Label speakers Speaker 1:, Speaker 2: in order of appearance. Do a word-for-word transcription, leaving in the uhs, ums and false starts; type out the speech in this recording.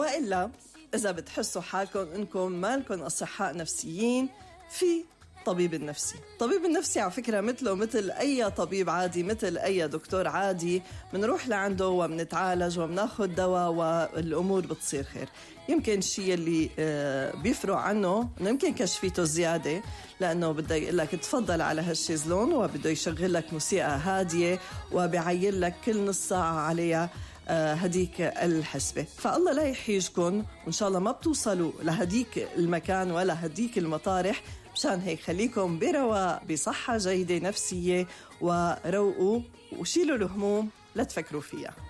Speaker 1: وإلا إذا بتحسوا حالكم إنكم مالكم أصحاء نفسيين، في طبيب النفسي. طبيب النفسي على فكرة مثله مثل أي طبيب عادي، مثل أي دكتور عادي، منروح لعنده ومنتعالج ومناخد دواء والأمور بتصير خير. يمكن الشيء اللي بيفرق عنه إنه يمكن كشفيته زيادة، لأنه بده يقول لك تفضل على هالشيزلون وبده يشغل لك موسيقى هادية وبيعين لك كل نص ساعة عليها هديك الحسبة. فالله لا يحيجكم، وإن شاء الله ما بتوصلوا لهديك المكان ولا هديك المطارح. مشان هيك خليكم برواء، بصحة جيدة نفسية، وروقوا وشيلوا الهموم لا تفكروا فيها.